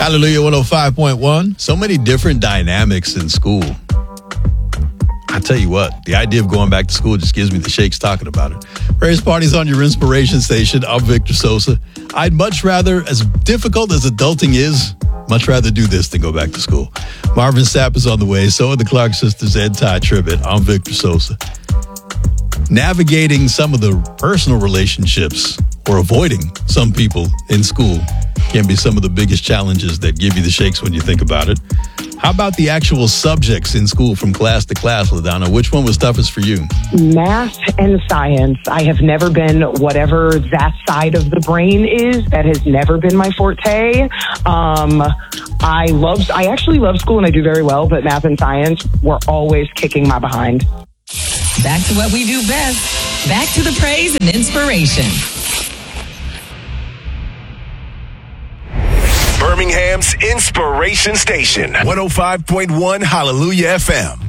Hallelujah 105.1. So many different dynamics in school. I tell you what, the idea of going back to school just gives me the shakes talking about it. Various parties on your inspiration station. I'm Victor Sosa. I'd much rather, as difficult as adulting is, much rather do this than go back to school. Marvin Sapp is on the way. So are the Clark sisters and Ty Tribbett. I'm Victor Sosa. Navigating some of the personal relationships or avoiding some people in school can be some of the biggest challenges that give you the shakes when you think about it. How about the actual subjects in school from class to class, LaDonna? Which one was toughest for you? Math and science. I have never been whatever that side of the brain is. That has never been my forte. I actually love school and I do very well, but math and science were always kicking my behind. Back to what we do best. Back to the praise and inspiration. Birmingham's Inspiration Station, 105.1 Hallelujah FM.